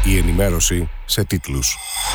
Η ενημέρωση σε τίτλους.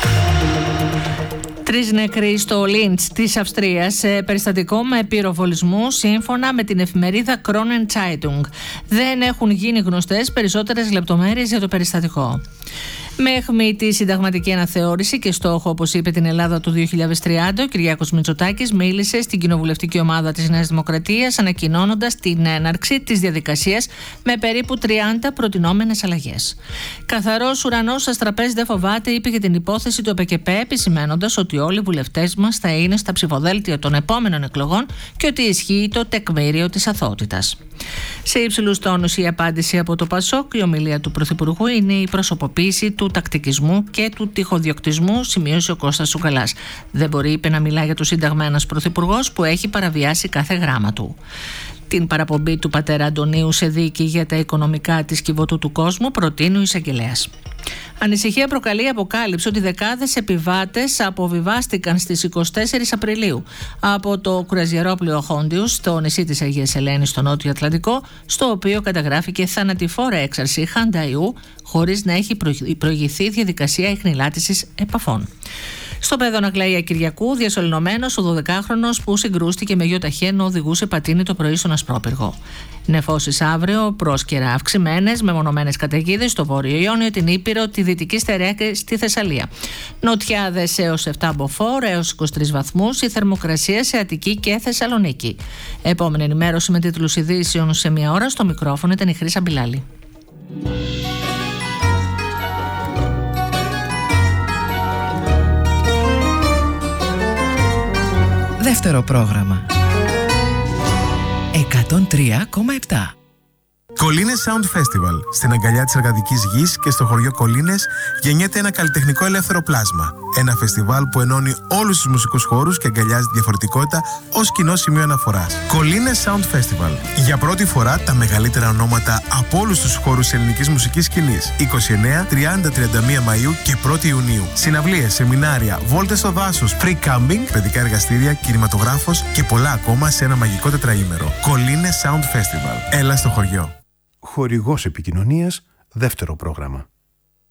3 νεκροί στο Λίντς της Αυστρίας σε περιστατικό με πυροβολισμού, σύμφωνα με την εφημερίδα Kronen Zeitung. Δεν έχουν γίνει γνωστές περισσότερες λεπτομέρειες για το περιστατικό. Με αιχμή τη συνταγματική αναθεώρηση και στόχο, όπως είπε, την Ελλάδα του 2030, ο Κυριάκος Μητσοτάκης μίλησε στην κοινοβουλευτική ομάδα της Νέας Δημοκρατίας, ανακοινώνοντας την έναρξη της διαδικασίας με περίπου 30 προτινόμενες αλλαγές. Καθαρός ουρανός σας τραπέζι δεν φοβάται, είπε για την υπόθεση του ΕΠΚ, επισημαίνοντας ότι όλοι οι βουλευτές μας θα είναι στα ψηφοδέλτια των επόμενων εκλογών και ότι ισχύει το τεκμήριο της αθωότητας. Σε υψηλούς τόνους η απάντηση από το ΠΑΣΟΚ. Η ομιλία του Πρωθυπουργού είναι η προσωποποίηση του τακτικισμού και του τυχοδιοκτισμού, σημείωσε ο Κώστας Σουκαλάς. Δεν μπορεί, είπε, να μιλά για το Σύνταγμα ένας πρωθυπουργός που έχει παραβιάσει κάθε γράμμα του. Την παραπομπή του πατέρα Αντωνίου σε δίκη για τα οικονομικά της Κιβωτού του κόσμου προτείνει ο εισαγγελέας. Ανησυχία προκαλεί η αποκάλυψη ότι δεκάδες επιβάτες αποβιβάστηκαν στις 24 Απριλίου από το κρουαζιερόπλοιο Χόντιους στο νησί της Αγίας Ελένης στο Νότιο Ατλαντικό, στο οποίο καταγράφηκε θανατηφόρα έξαρση χανταϊού χωρίς να έχει προηγηθεί διαδικασία ιχνηλάτησης επαφών. Στο Πέδωνα Κλαία Κυριακού, διασωληνωμένος ο 12χρονος που συγκρούστηκε με γιοταχή ενώ οδηγούσε πατίνι το πρωί στον Ασπρόπυργο. Νεφώσεις αύριο, πρόσκαιρα αυξημένες, μεμονωμένες καταιγίδες στο Βόρειο Ιόνιο, την Ήπειρο, τη Δυτική Στερεά και στη Θεσσαλία. Νοτιάδες έως 7 μποφόρ, έως 23 βαθμούς, η θερμοκρασία σε Αττική και Θεσσαλονίκη. Επόμενη ενημέρωση με τίτλους ειδήσεων σε 1 ώρα. Στο μικρόφωνο ήταν η Χρύσα Μπιλάλη. Δεύτερο πρόγραμμα 103,7. Κολλήνες Sound Festival. Στην αγκαλιά της εργατικής γης και στο χωριό Κολλήνες γεννιέται ένα καλλιτεχνικό ελεύθερο πλάσμα. Ένα φεστιβάλ που ενώνει όλους τους μουσικούς χώρους και αγκαλιάζει τη διαφορετικότητα ως κοινό σημείο αναφοράς. Κολλήνες Sound Festival. Για πρώτη φορά τα μεγαλύτερα ονόματα από όλους τους χώρους της ελληνικής μουσικής σκηνής. 29, 30, 31 Μαΐου και 1η Ιουνίου. Συναυλίες, σεμινάρια, βόλτες στο δάσος, free camping, παιδικά εργαστήρια, κινηματογράφος και πολλά ακόμα σε ένα μαγικό τετραήμερο. Κολλήνες Sound Festival. Έλα στο χωριό. Χορηγός επικοινωνίας, δεύτερο πρόγραμμα.